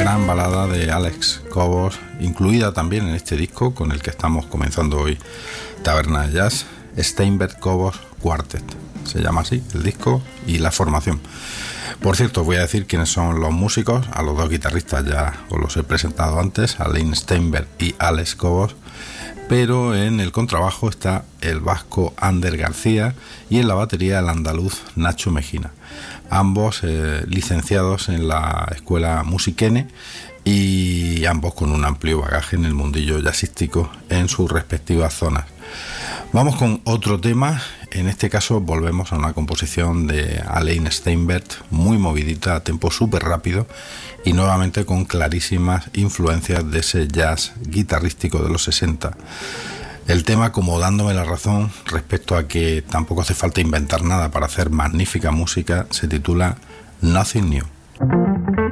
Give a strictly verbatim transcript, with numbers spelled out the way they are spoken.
gran balada de Alex Cobos, incluida también en este disco con el que estamos comenzando hoy Taberna de Jazz, Steinberg Cobos Quartet. Se llama así el disco y la formación. Por cierto, os voy a decir quiénes son los músicos. A los dos guitarristas ya os los he presentado antes, a Lynn Steinberg y Alex Cobos, pero en el contrabajo está el vasco Ander García y en la batería el andaluz Nacho Mejina, ambos eh, licenciados en la escuela Musiquene y ambos con un amplio bagaje en el mundillo jazzístico en sus respectivas zonas. Vamos con otro tema. En este caso volvemos a una composición de Alain Steinberg, muy movidita, a tempo súper rápido y nuevamente con clarísimas influencias de ese jazz guitarrístico de los sesenta. El tema como dándome la razón respecto a que tampoco hace falta inventar nada para hacer magnífica música, se titula Nothing New.